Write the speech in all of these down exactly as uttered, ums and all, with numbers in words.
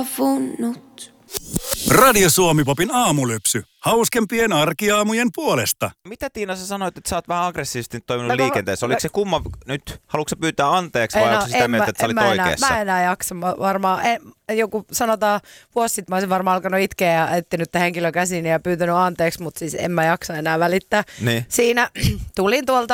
Radio Suomi-popin aamulypsy. Hauskempien arkiaamujen puolesta. Mitä Tiina sä sanoit, että sä oot vähän aggressiivisesti toiminut No, liikenteessä? Oliko mä- se kumma nyt? Haluatko sä pyytää anteeksi vai Ei, onko se sitä en mieltä, mä- että sä olit en mä enää- oikeassa? Mä enää jaksa mä varmaan. En, joku sanotaan vuosi sitten mä olisin varmaan alkanut itkeä ja etsinyt tämän henkilön käsiin ja pyytänyt anteeksi, mutta siis en mä jaksa enää välittää. Niin. Siinä tulin tuolta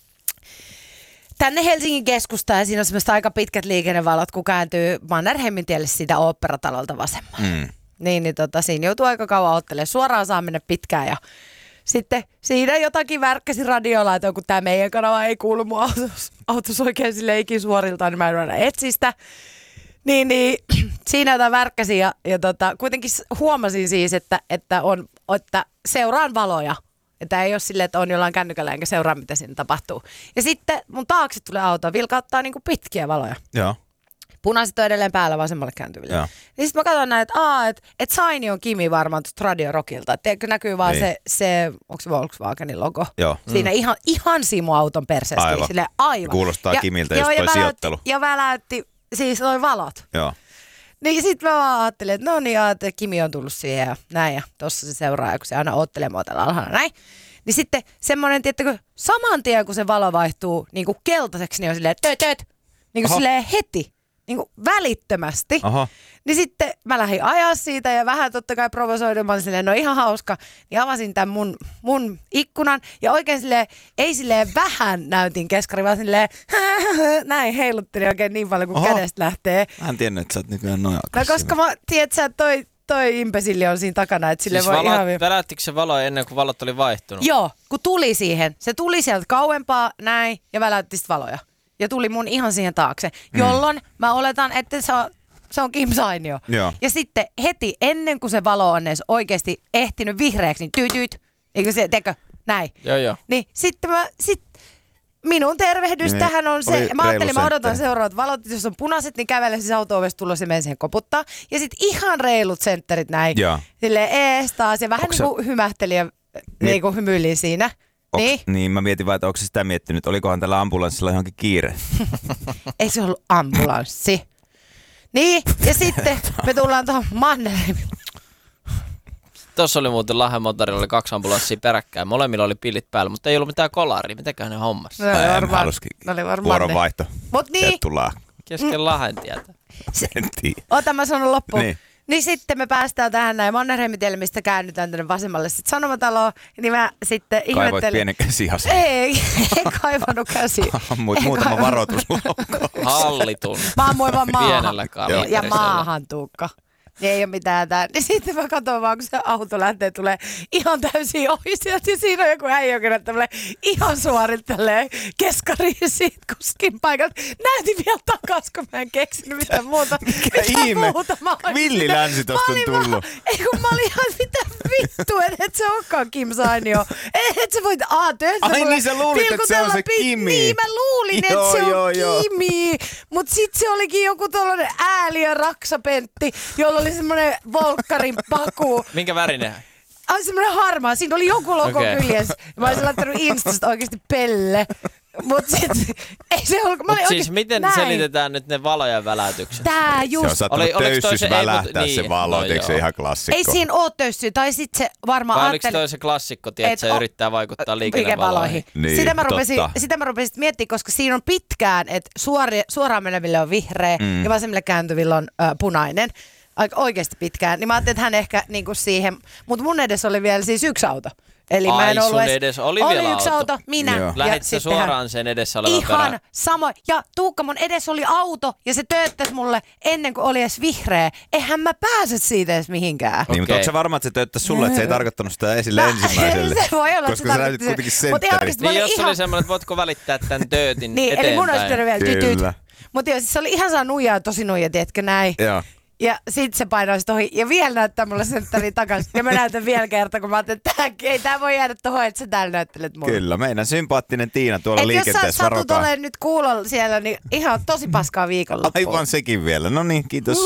tänne Helsingin keskustaan ja siinä on semmoista aika pitkät liikennevalot, kun kääntyy Mannerheimin tielle siitä oopperatalolta vasemmalle. Mm. Niin, niin tota, siinä joutuu aika kauan ottelemaan. Suoraan saa mennä pitkään ja sitten siinä jotakin värkkäsi radiolla, että kun tämä meidän kanava ei kuulu mun autossa, autossa oikein silleen ikisuoriltaan, niin mä en aina etsi sitä. Niin, niin siinä jotain värkkäsi ja, ja tota, kuitenkin huomasin siis, että, että, on, että seuraan valoja. Että ei ole silleen, että on jollain kännykällä enkä seuraa, mitä siinä tapahtuu. Ja sitten mun taakse tulee auto, vilkauttaa niinku pitkiä valoja. Joo. Punaiset on edelleen päällä vasemmalle kääntyville. Joo. Niin sitten mä katson näin, että aah, että et Saini on Kimi varmaan tuosta Radio Rockilta. Että näkyy vaan Niin. se, se, onko se Volkswagenin logo? Joo. Siinä mm. ihan, ihan Simu-auton perseestä. Aivan. Silleen, aivan. Kuulostaa ja, Kimiltä joo, just toi ja sijoittelu. väläytti, ja väläytti siis noi valot. Joo. Niin sit mä vaan ajattelin, että no niin, että Kimi on tullut siihen ja näin. Ja tossa se seuraaja, kun se aina oottelee mua tällä alhaalla näin. Niin sitten semmoinen, tiettäkö, saman tien kun se valo vaihtuu niin kuin keltaiseksi, niin on silleen tööt, tööt. Niin kuin Aha. silleen heti, niin kuin välittömästi. Aha. Niin sitten mä lähdin ajaa siitä ja vähän totta kai provosoidun. Mä olin silleen, no ihan hauska. Niin avasin tämän mun, mun ikkunan ja oikein silleen, ei silleen vähän näytin keskari, vaan silleen näin heiluttelin oikein niin paljon kuin Aha. kädestä lähtee. Mä en tiennyt, että sä oot nykyään noin No aggressiivinen. koska mä, tiedät sä, toi, toi impesilli on siinä takana, että sille Siis voi valot, ihan... vi- väläyttikö se valo ennen kuin valot oli vaihtunut? Joo, kun tuli siihen. Se tuli sieltä kauempaa näin ja väläytti sit valoja. Ja tuli mun ihan siihen taakse, mm. jolloin mä oletan, että se on, se on Kim Sainio. Joo. Ja sitten heti ennen kuin se valo on edes oikeasti ehtinyt vihreäksi, niin tyyt, tyyt. Eikö se, tekö, näin. Joo, joo. Niin sitten mä, sit minun tervehdys Niin, tähän on se, oli mä ajattelin, reilu mä odotan sentteri. seuraavat valot, jos on punaiset, niin kävelen siis auto-ovesta tulla se menen siihen koputtaa. Ja sitten ihan reilut sentterit näin, Joo. silleen ees taas ja vähän Onko niin se- kuin hymähteli ja niin kuin hymyilin siinä. Onks, Niin, niin, mä mietin vaan, että onko se sitä miettinyt, olikohan tällä ambulanssilla johonkin kiire? ei se ollut ambulanssi. Niin, ja sitten me tullaan tuohon Mannerheimiin. Tuossa oli muuten Lahden motorilla oli kaksi ambulanssia peräkkäin. Molemmilla oli pillit päällä, mutta ei ollut mitään kolaria. Mitäköhän ne hommas? Ne oli Mä en varmaan, haluski. ne oli varmaan ne. Vuoronvaihto. Mut niin, Tervetuloa. Kesken Lahden tietä. En tiedä. ota mä sanon loppuun. Niin. Niin. Niin sitten me päästään tähän näin Mannerheimitielle, mistä käännytään tänne vasemmalle sitten Sanomataloon. Niin mä sitten Kaivoit ihmettelin. pienen käsiaseen. Ei, ei kaivannut käsi. Ammuit Ei muutama kaivannut. varoituslaukaus. Hallitun. Mä ammuin vaan maahan. Pienellä Ja kaliberisellä. maahan, Tuukka. Niin ei ole mitään tää. Niin sitten mä katson vaan, kun se auto lähtee, tulee ihan täysin ohi sieltä. Ja siinä on joku äijä, joka näyttää ihan suorilta tälleen keskariin siitä kuskin paikalta. Näytin vielä takas, kun mä en keksinyt mitään muuta. Mikä mitään ihme? muuta. Mä olin Villi sitä- länsi tosta mä olin on tullut. vaan- Ei kun mä olin ihan mitä vittu, et, et se olekaan Kim Sainio. Et sä voit, aah, töissä Ai mulle niin, sä luulit, että se on se pilkutella pi- Kimi. Niin, mä luulin, että Joo, se on joo, joo. Kimi. Mut sit se olikin joku tollanen ääli ja raksapentti, jolla oli semmonen volkkarin paku. Minkä värinen? Ai semmonen harmaa, siinä oli joku logo Okei. kyljessä. Mä olisin laittanut Instasta oikeesti Pelle. Mut sit, ei se ollut, mä Mut olin siis oikeesti miten näin. selitetään nyt ne valojen välätykset? Tää Se just. on saattanut Oli- oliko toi töyssys se- ei, mut- välähtää se niin, valo, no eikö se joo. ihan klassikko? Ei siinä oo töyssyä, tai sit se varmaan Vai oliko ajatteli... toi se klassikko, tiedät, Et se o- yrittää vaikuttaa liikennevaloihin? Niin, sitä, mä rupesin, totta. sitä mä rupesin miettimään, koska siinä on pitkään, että suori, suoraan meneville on vihreä mm. ja vasemmille kääntyville on ö, punainen. Aika oikeasti pitkään. Niin mä ajattelin, että hän ehkä niinku siihen, mutta mun edessä oli vielä siis yksi auto. Eli mä Ai, en ollut sun edes, edessä oli oli vielä yksi auto. auto, minä. Joo. Ja Lähdit sä sitten hän- suoraan sen edessä olevan Ihan perään? sama. Ja Tuukka, mun edessä oli auto ja se tööttäisi mulle ennen kuin oli edes vihreä. Eihän mä pääse siitä edes mihinkään. Niin, mutta Okei. onko se varma, että se tööttäisi sulle, että se ei tarkoittanut sitä esille ensimmäiselle? Se voi olla, koska että sä näytit tarkoitti- kuitenkin Mut ihan sentteri. oikeesti mä Niin olin jos ihan- oli semmoinen, että voitko välittää tämän töötin Niin, eteenpäin. eli mun olisi pitänyt vielä tytyt. Kyllä. Mutta joo, siis se oli ihan saa nuijaa, tosi nuija, tiedätkö näin. Joo. Ja sit se painoi sit ohi ja vielä näyttää mulle senttariin takaisin. Ja mä näytän vielä kerta, kun mä ajattelin, että tää, ei tää voi jäädä tohon, että sä täällä näyttelet mulle. Kyllä, meidän sympaattinen Tiina tuolla Et jos sä liikenteessä, satut varokaa. olemaan nyt kuulolla siellä, niin ihan tosi paskaa viikonloppuun. Aivan sekin vielä. No niin, kiitos.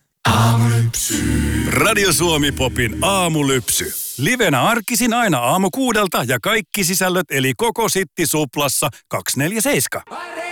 Radio Suomi-popin aamulypsy. Livenä arkisin aina aamu kuudelta ja kaikki sisällöt eli koko Sitti Suplassa kaksikymmentäneljä seitsemän.